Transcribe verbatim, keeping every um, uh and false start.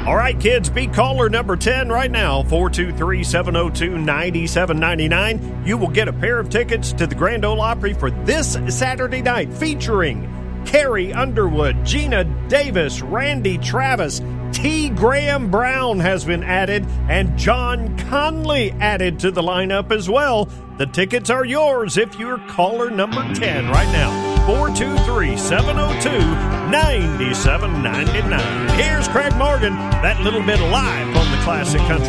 All right, kids, be caller number ten right now, four two three, seven oh two, nine seven nine nine. You will get a pair of tickets to the Grand Ole Opry for this Saturday night, featuring Carrie Underwood, Gina Davis, Randy Travis, T. Graham Brown has been added, and John Conley added to the lineup as well. The tickets are yours if you're caller number ten right now, four two three, seven oh two, nine seven nine nine. Here's Craig Morgan, that little bit live on the Classic Country